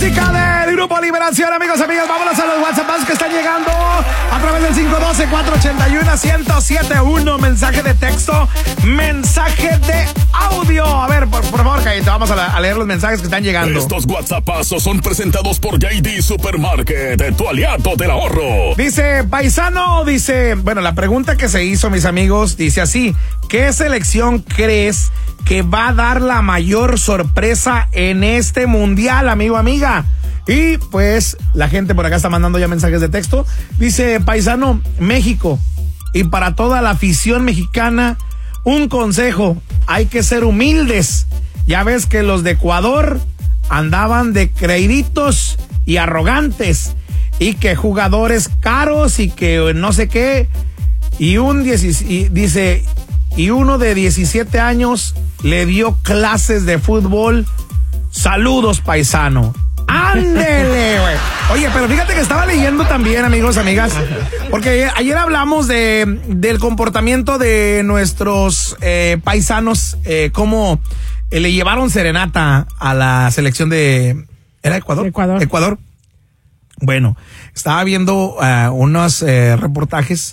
música del Grupo Liberación, amigos, amigas. Vámonos a los WhatsApps que están llegando a través del 512-481-1071. Mensaje de texto, mensaje de audio. A ver, por favor, Caíto, vamos a leer los mensajes que están llegando. Estos WhatsAppazos son presentados por JD Supermarket, tu aliado del ahorro. Dice, paisano, bueno, la pregunta que se hizo, mis amigos, dice así: ¿qué selección crees que va a dar la mayor sorpresa en este mundial, amigo, amiga? Y pues la gente por acá está mandando ya mensajes de texto. Dice, paisano, México. Y para toda la afición mexicana, un consejo: hay que ser humildes. Ya ves que los de Ecuador andaban de creíditos y arrogantes, y que jugadores caros y que no sé qué. Y uno de 17 años le dio clases de fútbol. Saludos, paisano. ¡Ándele, güey! Oye, pero fíjate que estaba leyendo también, amigos, amigas, porque ayer hablamos del comportamiento de nuestros paisanos, cómo le llevaron serenata a la selección de... ¿Era Ecuador? Ecuador. Bueno, estaba viendo unos reportajes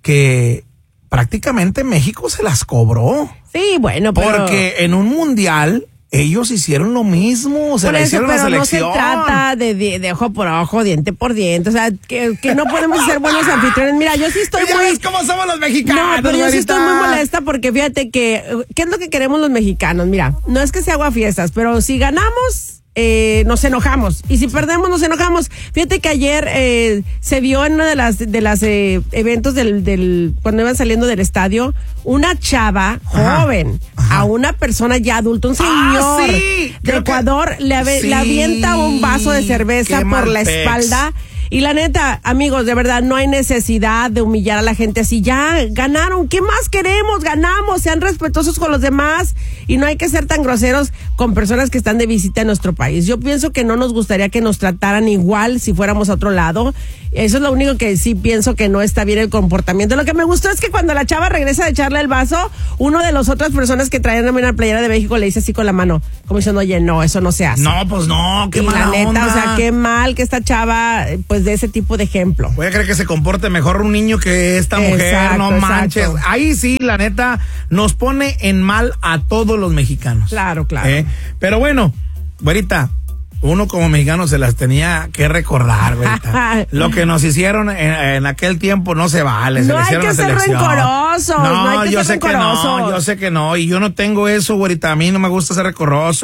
que prácticamente México se las cobró. Sí, bueno, pero... Porque en un mundial ellos hicieron lo mismo, se la hicieron a la selección. No se trata de ojo por ojo, diente por diente, o sea, que no podemos ser buenos anfitriones. Mira, yo sí estoy ¿Ya ves cómo somos los mexicanos? No, pero yo sí ahorita estoy muy molesta porque fíjate que, ¿qué es lo que queremos los mexicanos? Mira, no es que se haga fiestas, pero si ganamos... nos enojamos, y si perdemos nos enojamos. Fíjate que ayer se vio en uno de las eventos del cuando iban saliendo del estadio, una chava joven a una persona ya adulta, un señor sí, de Ecuador, le avienta un vaso de cerveza por la espalda. Y la neta, amigos, de verdad, no hay necesidad de humillar a la gente así. Ya ganaron, ¿qué más queremos? Ganamos, sean respetuosos con los demás y no hay que ser tan groseros con personas que están de visita en nuestro país. Yo pienso que no nos gustaría que nos trataran igual si fuéramos a otro lado. Eso es lo único que sí pienso que no está bien el comportamiento. Lo que me gustó es que cuando la chava regresa de echarle el vaso, uno de las otras personas que traían también la playera de México le dice así con la mano, como diciendo, oye, no, eso no se hace. No, pues no, qué mala onda. La neta, onda. o sea, qué mal que esta chava, pues de ese tipo de ejemplo. Voy a creer que se comporte mejor un niño que esta mujer, exacto, no manches. Exacto. Ahí sí, la neta, nos pone en mal a todos los mexicanos. Claro, claro. Pero bueno, güerita, uno como mexicano se las tenía que recordar, güerita. Lo que nos hicieron en aquel tiempo no se vale. No hay que ser rencoroso. No hay que yo ser sé rencoroso. que no, yo sé que no. Y yo no tengo eso, güerita. A mí no me gusta ser rencoroso.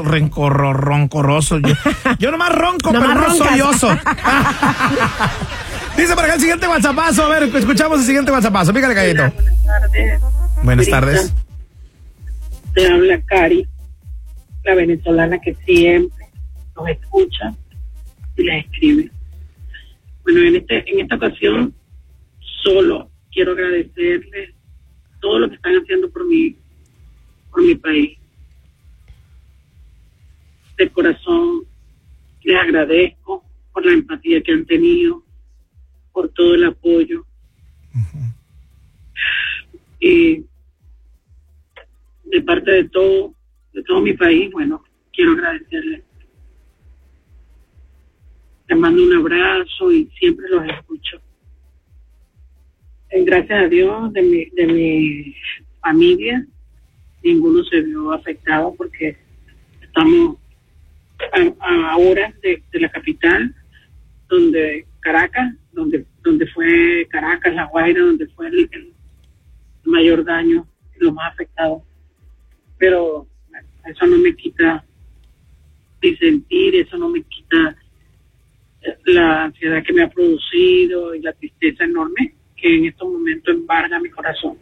Yo nomás ronco, pero no soy oso. Dice por acá el siguiente WhatsAppazo. A ver, escuchamos el siguiente WhatsAppazo. Pícale, Callito. Buenas tardes. Buenas tardes. Te habla Cari, la venezolana que siempre nos escucha y les escribe. Bueno, en esta ocasión solo quiero agradecerles todo lo que están haciendo por mi país. De corazón les agradezco por la empatía que han tenido, por todo el apoyo. Y de parte de todo mi país, bueno, quiero agradecerles. Les mando un abrazo y siempre los escucho. Gracias a Dios, de mi familia, ninguno se vio afectado porque estamos a horas de la capital, donde Caracas, donde fue Caracas, La Guaira, donde fue el mayor daño, lo más afectado. Pero bueno, eso no me quita mi sentir, eso no me quita la ansiedad que me ha producido y la tristeza enorme que en estos momentos embarga mi corazón.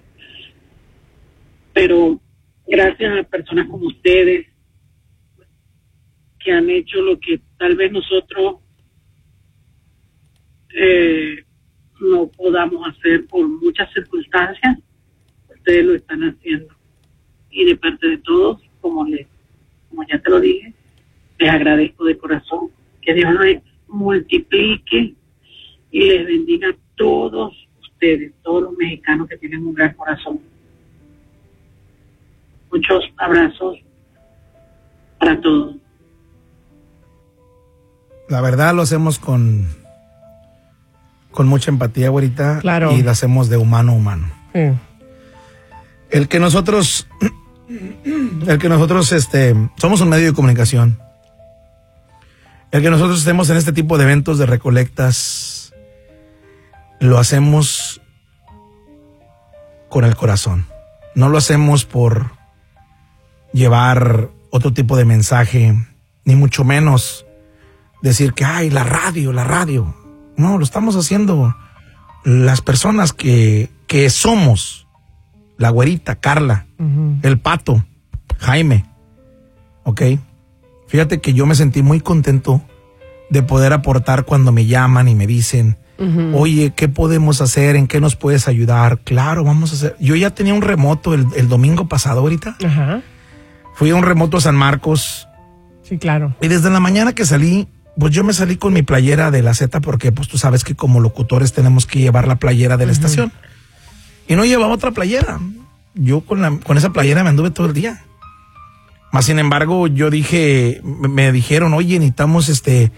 Pero gracias a personas como ustedes que han hecho lo que tal vez nosotros no podamos hacer por muchas circunstancias, ustedes lo están haciendo. Y de parte de todos, como ya te lo dije, les agradezco de corazón. Que Dios les multiplique y les bendiga a todos ustedes, todos los mexicanos que tienen un gran corazón. Muchos abrazos para todos. La verdad lo hacemos con mucha empatía, güerita. Claro. Y lo hacemos de humano a humano. Sí. El que nosotros somos un medio de comunicación. El que nosotros estemos en este tipo de eventos de recolectas, lo hacemos con el corazón. No lo hacemos por llevar otro tipo de mensaje, ni mucho menos decir que, ay, la radio. No, lo estamos haciendo las personas que somos. La güerita, Carla, el Pato, Jaime, ¿ok? Fíjate que yo me sentí muy contento de poder aportar cuando me llaman y me dicen, oye, ¿qué podemos hacer? ¿En qué nos puedes ayudar? Claro, vamos a hacer. Yo ya tenía un remoto el domingo pasado, ahorita. Ajá. Fui a un remoto a San Marcos. Sí, claro. Y desde la mañana que salí, pues yo me salí con mi playera de la Z porque pues tú sabes que como locutores tenemos que llevar la playera de la estación. Y no llevaba otra playera. Yo con esa playera me anduve todo el día. Más sin embargo, yo me dijeron, oye, necesitamos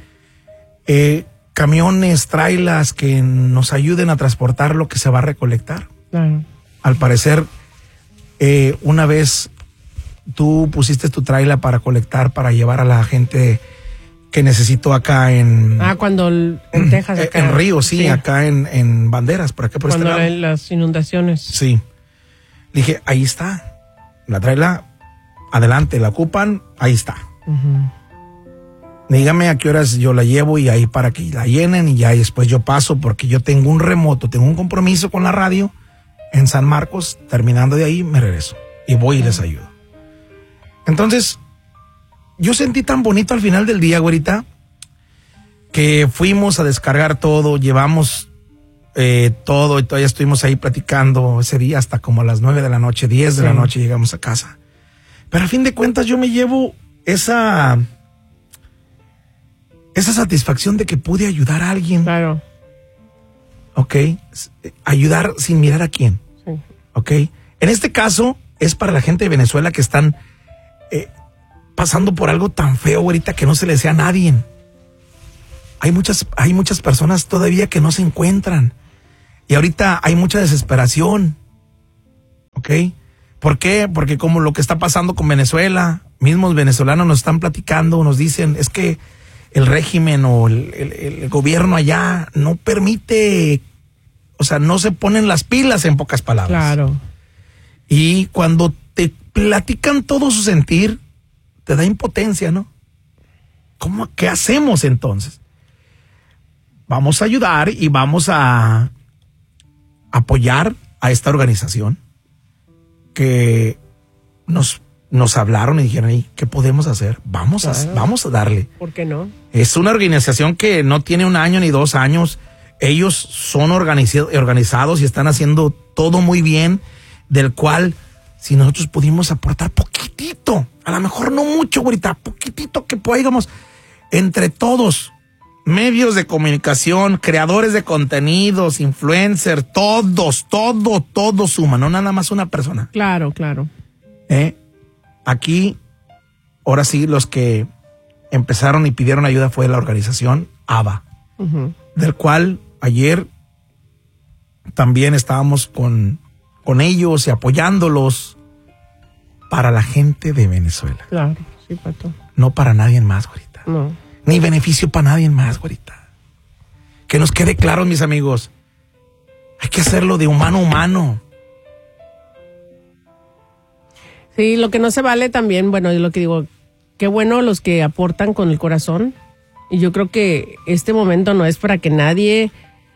camiones, trailers que nos ayuden a transportar lo que se va a recolectar. Claro. Al parecer, una vez tú pusiste tu trailer para colectar, para llevar a la gente que necesitó acá en... en Texas. Acá. En Río, sí, acá en Banderas, por acá por cuando este lado. Las inundaciones. Sí. Dije, ahí está. La trailer, adelante, la ocupan, ahí está. Dígame a qué horas yo la llevo y ahí para que la llenen y ya después yo paso porque yo tengo un remoto, tengo un compromiso con la radio en San Marcos. Terminando de ahí me regreso y voy y les ayudo. Entonces, yo sentí tan bonito al final del día, güerita, que fuimos a descargar todo, llevamos todo y todavía estuvimos ahí platicando ese día hasta como a las 9 de la noche, 10 de la noche llegamos a casa. Pero a fin de cuentas yo me llevo esa satisfacción de que pude ayudar a alguien. Claro. Ok, ayudar sin mirar a quién. Sí. Ok, en este caso es para la gente de Venezuela que están pasando por algo tan feo ahorita que no se le desea a nadie. Hay muchas personas todavía que no se encuentran. Y ahorita hay mucha desesperación. ¿Ok? ¿Por qué? Porque como lo que está pasando con Venezuela, mismos venezolanos nos están platicando, nos dicen, es que el régimen o el gobierno allá no permite, o sea, no se ponen las pilas, en pocas palabras. Claro. Y cuando te platican todo su sentir, te da impotencia, ¿no? ¿Qué hacemos entonces? Vamos a ayudar y vamos a apoyar a esta organización que nos hablaron y dijeron, ¿qué podemos hacer? Vamos a darle. ¿Por qué no? Es una organización que no tiene 1 año ni 2 años. Ellos son organizados y están haciendo todo muy bien, del cual si nosotros pudimos aportar poquitito, a lo mejor no mucho, ahorita, poquitito que podamos, entre todos, medios de comunicación, creadores de contenidos, influencers, todo suma, no nada más una persona. Claro. Aquí, ahora sí, los que empezaron y pidieron ayuda fue la organización ABA, del cual ayer también estábamos con ellos y apoyándolos para la gente de Venezuela. Claro, sí, Pato. No para nadie más, güerita. No. Ni beneficio para nadie más, güerita. Que nos quede claro, mis amigos. Hay que hacerlo de humano a humano. Sí, lo que no se vale también, bueno, es lo que digo, qué bueno los que aportan con el corazón. Y yo creo que este momento no es para que nadie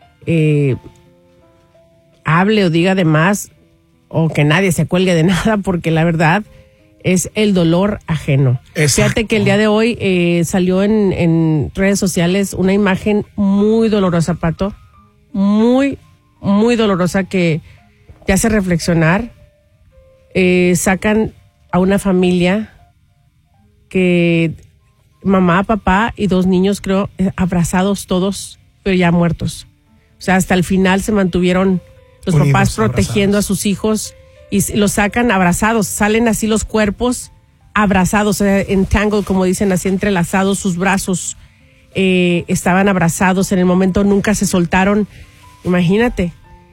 hable o diga de más o que nadie se cuelgue de nada, porque la verdad es el dolor ajeno. Exacto. Fíjate que el día de hoy salió en redes sociales una imagen muy dolorosa, Pato, muy, muy dolorosa que te hace reflexionar. Sacan a una familia que mamá, papá y 2 niños, creo, abrazados todos, pero ya muertos. O sea, hasta el final se mantuvieron los unidos, papás protegiendo abrazados a sus hijos y los sacan abrazados, salen así los cuerpos abrazados, entangled, como dicen así, entrelazados sus brazos. estaban abrazados en el momento, nunca se soltaron, imagínate.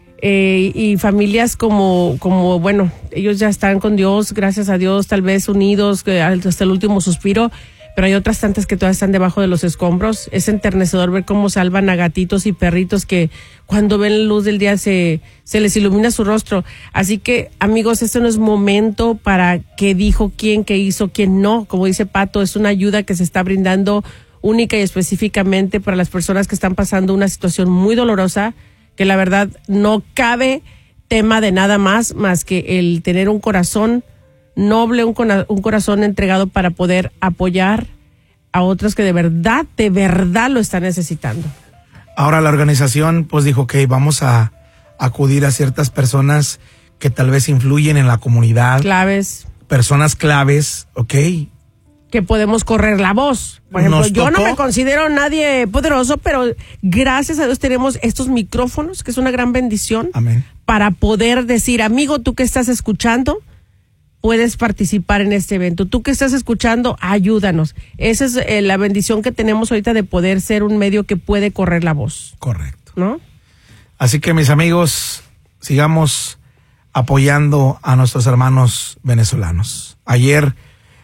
Y familias como bueno, ellos ya están con Dios, gracias a Dios, tal vez unidos hasta el último suspiro, pero hay otras tantas que todavía están debajo de los escombros. Es enternecedor ver cómo salvan a gatitos y perritos que cuando ven la luz del día se les ilumina su rostro. Así que, amigos, este no es momento para qué dijo quién, qué hizo quién no. Como dice Pato, es una ayuda que se está brindando única y específicamente para las personas que están pasando una situación muy dolorosa, que la verdad no cabe tema de nada más que el tener un corazón noble, un corazón entregado para poder apoyar a otros que de verdad lo están necesitando. Ahora la organización pues dijo que vamos a acudir a ciertas personas que tal vez influyen en la comunidad. Claves. Personas claves, ¿ok? Que podemos correr la voz. Por ejemplo, yo no me considero nadie poderoso, pero gracias a Dios tenemos estos micrófonos, que es una gran bendición. Amén. Para poder decir, amigo, tú que estás escuchando, puedes participar en este evento. Tú que estás escuchando, ayúdanos. Esa es la bendición que tenemos ahorita de poder ser un medio que puede correr la voz. Correcto. ¿No? Así que, mis amigos, sigamos apoyando a nuestros hermanos venezolanos. Ayer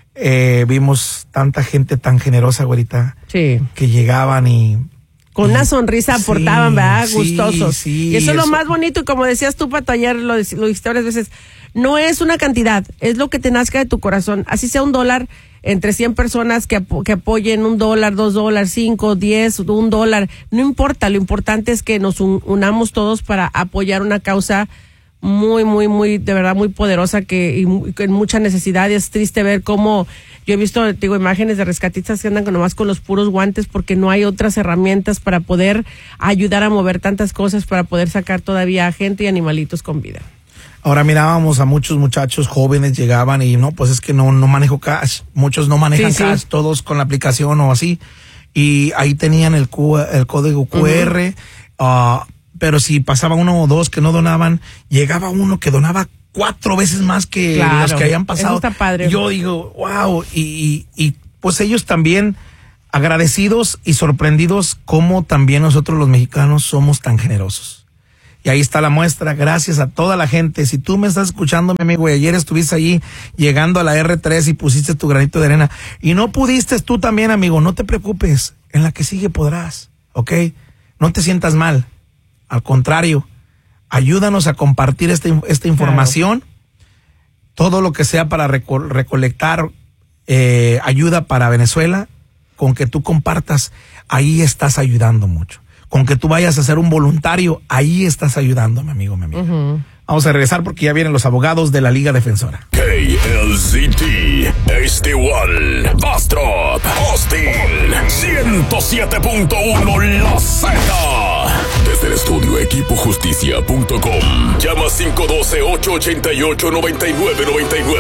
vimos tanta gente tan generosa, güerita, sí, que llegaban y con una sonrisa aportaban, ¿verdad? Sí, gustosos. Sí, y eso es lo más bonito, y como decías tú, Pato, ayer lo dijiste varias veces, no es una cantidad, es lo que te nazca de tu corazón. Así sea $1 entre 100 personas que apoyen $1, $2, 5, 10, $1, no importa, lo importante es que nos unamos todos para apoyar una causa muy, muy, muy, de verdad, muy poderosa y en mucha necesidad. Y es triste ver cómo yo he visto, digo, imágenes de rescatistas que andan nomás con los puros guantes porque no hay otras herramientas para poder ayudar a mover tantas cosas, para poder sacar todavía a gente y animalitos con vida. Ahora mirábamos a muchos muchachos jóvenes llegaban y no, pues es que no manejo cash. Muchos no manejan cash, todos con la aplicación o así. Y ahí tenían el código QR, pero si pasaba uno o dos que no donaban, llegaba uno que donaba 4 veces más que los que hayan pasado. Eso está padre. Yo digo, wow, y pues ellos también agradecidos y sorprendidos como también nosotros los mexicanos somos tan generosos. Y ahí está la muestra, gracias a toda la gente. Si tú me estás escuchando, mi amigo, y ayer estuviste allí llegando a la R3 y pusiste tu granito de arena, y no pudiste tú también, amigo, no te preocupes, en la que sigue podrás, ¿ok? No te sientas mal, al contrario, ayúdanos a compartir esta información, todo lo que sea para recolectar ayuda para Venezuela, con que tú compartas, ahí estás ayudando mucho. Con que tú vayas a ser un voluntario, ahí estás ayudando, mi amigo, mi amiga. Uh-huh. Vamos a regresar porque ya vienen los abogados de la Liga Defensora. KLZT, HD1, Bastrop, Austin, 107.1 La Z. Desde el estudio equipojusticia.com. Llama 512-888-9999.